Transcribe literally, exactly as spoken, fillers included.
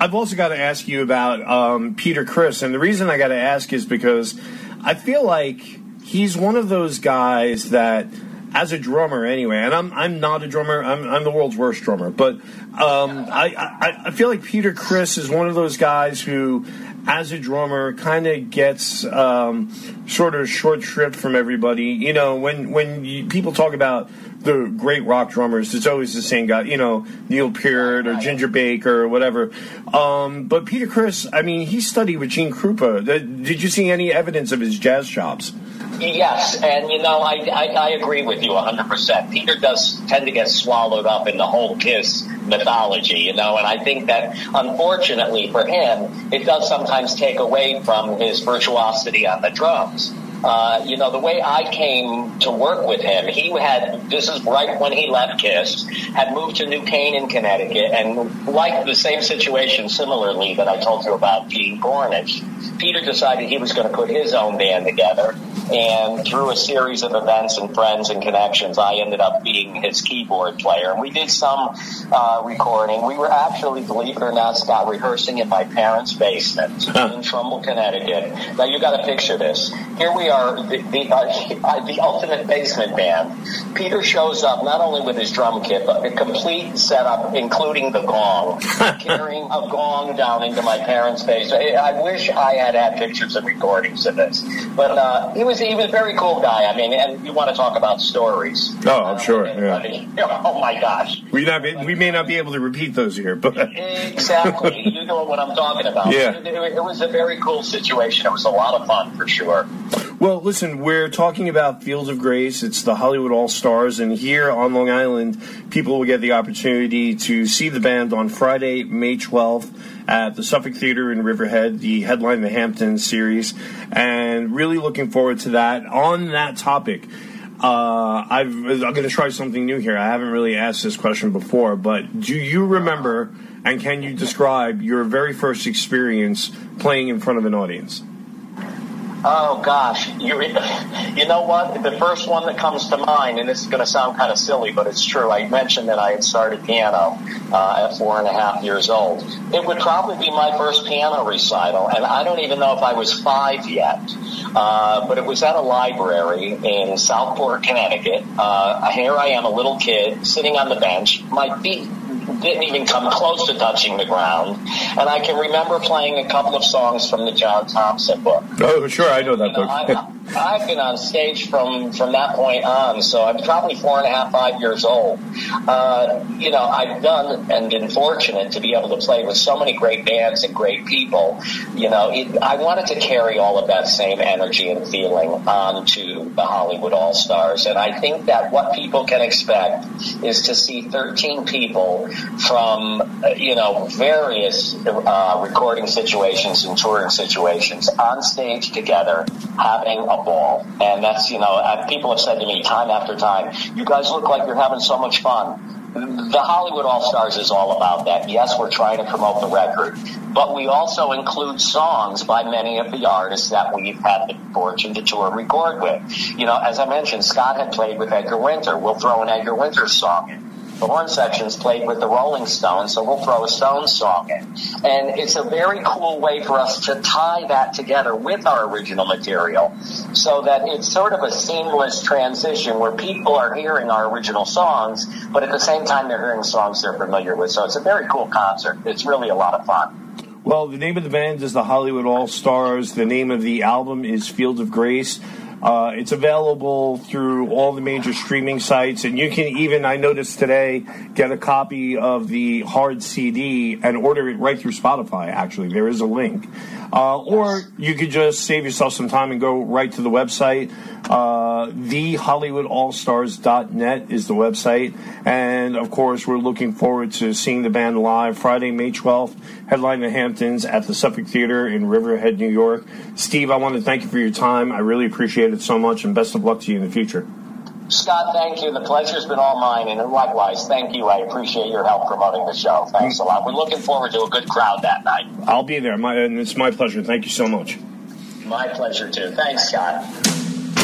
I've also got to ask you about um, Peter Criss, and the reason I got to ask is because I feel like he's one of those guys that, as a drummer anyway, and I'm I'm not a drummer, I'm I'm the world's worst drummer, but um, I, I I feel like Peter Criss is one of those guys who, as a drummer, kind of gets um, sort of short shrift from everybody. You know, when when you, people talk about the great rock drummers, it's always the same guy, you know, Neil Peart or Ginger Baker or whatever. Um, but Peter Criss, I mean, he studied with Gene Krupa. Did you see any evidence of his jazz chops? Yes, and, you know, I, I, I agree with you one hundred percent. Peter does tend to get swallowed up in the whole Kiss mythology, you know, and I think that, unfortunately for him, it does sometimes take away from his virtuosity on the drums. Uh, you know, the way I came to work with him, he had, this is right when he left Kiss, had moved to New Canaan, Connecticut, and like the same situation similarly that I told you about Gene Cornish, Peter decided he was going to put his own band together, and through a series of events and friends and connections, I ended up being his keyboard player. And we did some uh, recording. We were actually, believe it or not, Scott, rehearsing in my parents' basement in Trumbull, Connecticut. Now, you got to picture this. Here we are, the, the, uh, the ultimate basement band. Peter shows up not only with his drum kit, but a complete setup, including the gong, carrying a gong down into my parents' basement. I wish I had had pictures and recordings of this. But uh, he was he was a very cool guy. I mean, and you want to talk about stories. Oh, I'm sure. Yeah. Oh, my gosh. We, not be, we may not be able to repeat those here, but... Exactly. You know what I'm talking about. Yeah. It, it, it was a very cool situation. It was a lot of fun, for sure. Well, listen, we're talking about Fields of Grace. It's the Hollywood All-Stars, and here on Long Island, people will get the opportunity to see the band on Friday, May twelfth, at the Suffolk Theater in Riverhead, the Headline the Hamptons series, and really looking forward to that. On that topic, uh, I've, I'm going to try something new here. I haven't really asked this question before, but do you remember, and can you describe your very first experience playing in front of an audience? Oh, gosh. You, you know what? The first one that comes to mind, and this is going to sound kind of silly, but it's true. I mentioned that I had started piano uh, at four and a half years old. It would probably be my first piano recital, and I don't even know if I was five yet. Uh, but it was at a library in Southport, Connecticut. Uh, here I am, a little kid, sitting on the bench. My feet didn't even come close to touching the ground. And I can remember playing a couple of songs from the John Thompson book. Oh, sure, I know that you know, book. I, I've been on stage from, from that point on, so I'm probably four and a half, five years old. Uh, you know, I've done and been fortunate to be able to play with so many great bands and great people. You know, it, I wanted to carry all of that same energy and feeling on to the Hollywood All-Stars. And I think that what people can expect is to see thirteen people from, uh, you know, various uh, recording situations and touring situations on stage together having a ball. And that's, you know, people have said to me time after time, you guys look like you're having so much fun. The Hollywood All-Stars is all about that. Yes, we're trying to promote the record, but we also include songs by many of the artists that we've had the fortune to tour and record with. You know, as I mentioned, Scott had played with Edgar Winter. We'll throw an Edgar Winter song in. The horn section's played with the Rolling Stones, so we'll throw a Stones song in. And it's a very cool way for us to tie that together with our original material so that it's sort of a seamless transition where people are hearing our original songs, but at the same time they're hearing songs they're familiar with. So it's a very cool concert. It's really a lot of fun. Well, the name of the band is the Hollywood All-Stars. The name of the album is Fields of Grace. Uh, it's available through all the major streaming sites, and you can even, I noticed today, get a copy of the hard C D and order it right through Spotify, actually. There is a link. Uh, or you could just save yourself some time and go right to the website. Uh, the hollywood all stars dot net is the website. And, of course, we're looking forward to seeing the band live Friday, May twelfth, Headline the Hamptons at the Suffolk Theater in Riverhead, New York. Steve, I want to thank you for your time. I really appreciate it so much, and best of luck to you in the future. Scott, thank you. The pleasure's been all mine, and likewise, thank you. I appreciate your help promoting the show. Thanks a lot. We're looking forward to a good crowd that night. I'll be there, my, and it's my pleasure. Thank you so much. My pleasure, too. Thanks, Scott.